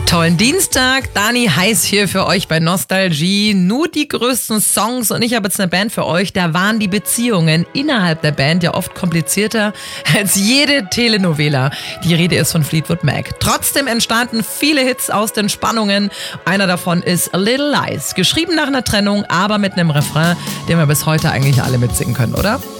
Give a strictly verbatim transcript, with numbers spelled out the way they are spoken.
Tollen Dienstag, Dani Heiß hier für euch bei Nostalgie. Nur die größten Songs und ich habe jetzt eine Band für euch. Da waren die Beziehungen innerhalb der Band ja oft komplizierter als jede Telenovela. Die Rede ist von Fleetwood Mac. Trotzdem entstanden viele Hits aus den Spannungen. Einer davon ist A Little Lies. Geschrieben nach einer Trennung, aber mit einem Refrain, den wir bis heute eigentlich alle mitsingen können, oder?